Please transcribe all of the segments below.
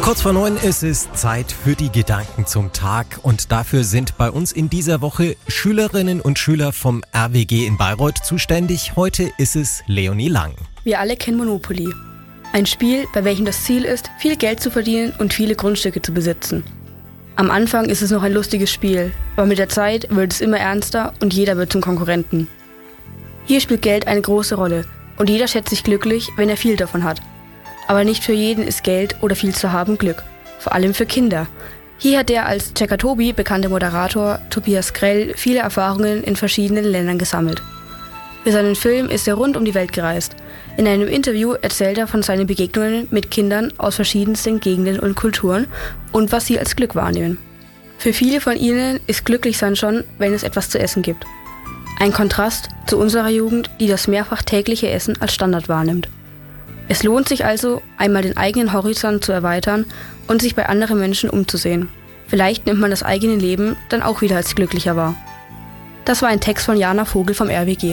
Kurz vor 9 ist es Zeit für die Gedanken zum Tag und dafür sind bei uns in dieser Woche Schülerinnen und Schüler vom RWG in Bayreuth zuständig. Heute ist es Leonie Lang. Wir alle kennen Monopoly. Ein Spiel, bei welchem das Ziel ist, viel Geld zu verdienen und viele Grundstücke zu besitzen. Am Anfang ist es noch ein lustiges Spiel, aber mit der Zeit wird es immer ernster und jeder wird zum Konkurrenten. Hier spielt Geld eine große Rolle und jeder schätzt sich glücklich, wenn er viel davon hat. Aber nicht für jeden ist Geld oder viel zu haben Glück. Vor allem für Kinder. Hier hat der als Checker Tobi bekannte Moderator Tobias Grell viele Erfahrungen in verschiedenen Ländern gesammelt. Für seinen Film ist er rund um die Welt gereist. In einem Interview erzählt er von seinen Begegnungen mit Kindern aus verschiedensten Gegenden und Kulturen und was sie als Glück wahrnehmen. Für viele von ihnen ist Glücklichsein schon, wenn es etwas zu essen gibt. Ein Kontrast zu unserer Jugend, die das mehrfach tägliche Essen als Standard wahrnimmt. Es lohnt sich also, einmal den eigenen Horizont zu erweitern und sich bei anderen Menschen umzusehen. Vielleicht nimmt man das eigene Leben dann auch wieder als glücklicher wahr. Das war ein Text von Jana Vogel vom RWG.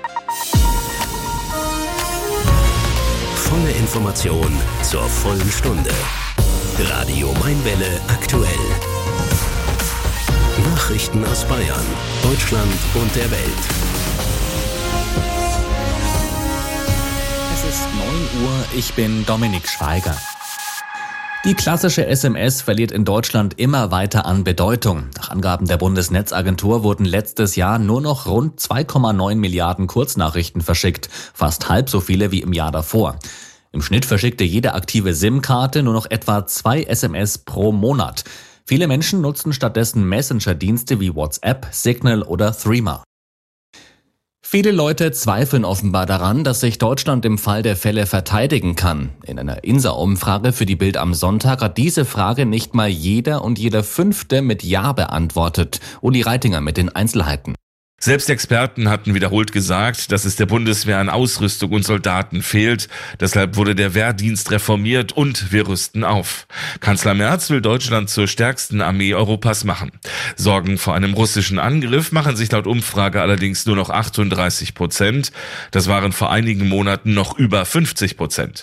Volle Information zur vollen Stunde. Radio Mainwelle aktuell. Nachrichten aus Bayern, Deutschland und der Welt. Es ist 9 Uhr, ich bin Dominik Schweiger. Die klassische SMS verliert in Deutschland immer weiter an Bedeutung. Nach Angaben der Bundesnetzagentur wurden letztes Jahr nur noch rund 2,9 Milliarden Kurznachrichten verschickt, fast halb so viele wie im Jahr davor. Im Schnitt verschickte jede aktive SIM-Karte nur noch etwa 2 SMS pro Monat. Viele Menschen nutzen stattdessen Messenger-Dienste wie WhatsApp, Signal oder Threema. Viele Leute zweifeln offenbar daran, dass sich Deutschland im Fall der Fälle verteidigen kann. In einer INSA-Umfrage für die Bild am Sonntag hat diese Frage nicht mal jeder und jeder Fünfte mit Ja beantwortet. Uli Reitinger mit den Einzelheiten. Selbst Experten hatten wiederholt gesagt, dass es der Bundeswehr an Ausrüstung und Soldaten fehlt. Deshalb wurde der Wehrdienst reformiert und wir rüsten auf. Kanzler Merz will Deutschland zur stärksten Armee Europas machen. Sorgen vor einem russischen Angriff machen sich laut Umfrage allerdings nur noch 38%. Das waren vor einigen Monaten noch über 50%.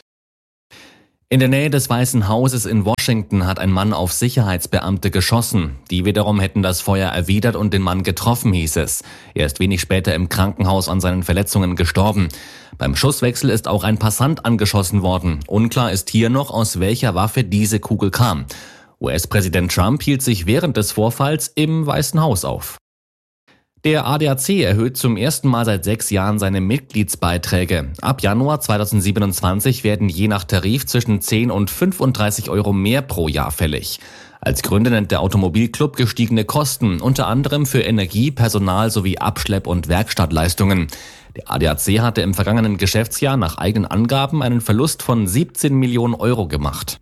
In der Nähe des Weißen Hauses in Washington hat ein Mann auf Sicherheitsbeamte geschossen. Die wiederum hätten das Feuer erwidert und den Mann getroffen, hieß es. Er ist wenig später im Krankenhaus an seinen Verletzungen gestorben. Beim Schusswechsel ist auch ein Passant angeschossen worden. Unklar ist hier noch, aus welcher Waffe diese Kugel kam. US-Präsident Trump hielt sich während des Vorfalls im Weißen Haus auf. Der ADAC erhöht zum ersten Mal seit 6 Jahren seine Mitgliedsbeiträge. Ab Januar 2027 werden je nach Tarif zwischen 10 und 35 Euro mehr pro Jahr fällig. Als Gründe nennt der Automobilclub gestiegene Kosten, unter anderem für Energie, Personal sowie Abschlepp- und Werkstattleistungen. Der ADAC hatte im vergangenen Geschäftsjahr nach eigenen Angaben einen Verlust von 17 Millionen Euro gemacht.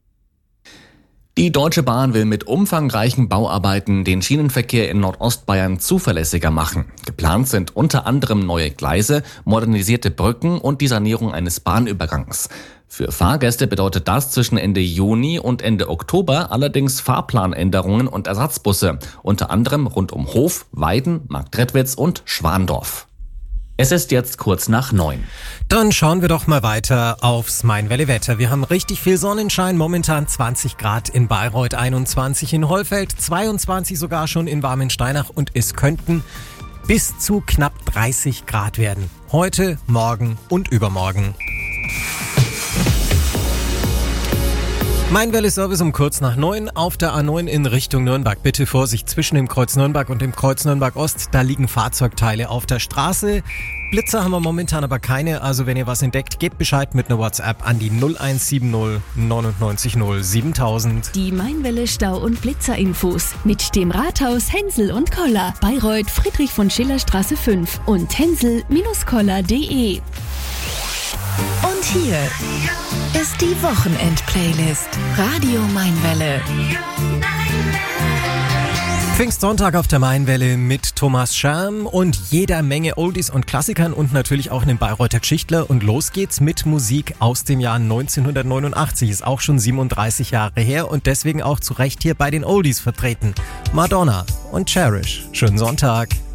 Die Deutsche Bahn will mit umfangreichen Bauarbeiten den Schienenverkehr in Nordostbayern zuverlässiger machen. Geplant sind unter anderem neue Gleise, modernisierte Brücken und die Sanierung eines Bahnübergangs. Für Fahrgäste bedeutet das zwischen Ende Juni und Ende Oktober allerdings Fahrplanänderungen und Ersatzbusse, unter anderem rund um Hof, Weiden, Marktredwitz und Schwandorf. Es ist jetzt kurz nach 9. Dann schauen wir doch mal weiter aufs Mainwelle-Wetter. Wir haben richtig viel Sonnenschein, momentan 20 Grad in Bayreuth, 21 in Hollfeld, 22 sogar schon in Warmensteinach und es könnten bis zu knapp 30 Grad werden. Heute, morgen und übermorgen. Mainwelle-Service um kurz nach 9 auf der A9 in Richtung Nürnberg. Bitte Vorsicht zwischen dem Kreuz Nürnberg und dem Kreuz Nürnberg Ost. Da liegen Fahrzeugteile auf der Straße. Blitzer haben wir momentan aber keine. Also wenn ihr was entdeckt, gebt Bescheid mit einer WhatsApp an die 0170 99 0 7000. Die Mainwelle Stau- und Blitzerinfos mit dem Rathaus Hensel und Koller. Bayreuth Friedrich von Schiller Straße 5 und hensel-koller.de. Und hier ist die Wochenend-Playlist. Radio Mainwelle. Pfingstsonntag auf der Mainwelle mit Thomas Scherm und jeder Menge Oldies und Klassikern und natürlich auch einen Bayreuther Geschichtler. Und los geht's mit Musik aus dem Jahr 1989. Ist auch schon 37 Jahre her und deswegen auch zu Recht hier bei den Oldies vertreten. Madonna und Cherish. Schönen Sonntag.